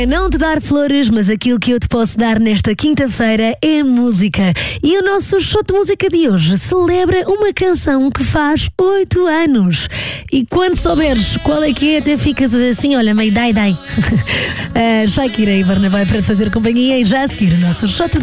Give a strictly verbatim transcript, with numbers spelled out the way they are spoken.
Não te dar flores, mas aquilo que eu te posso dar nesta quinta-feira é música. E o nosso show de música de hoje celebra uma canção que faz oito anos. E quando souberes qual é que é, até ficas assim, olha, meio dai-dai. uh, Shakira e Barnabé para te fazer companhia e já a seguir o nosso show de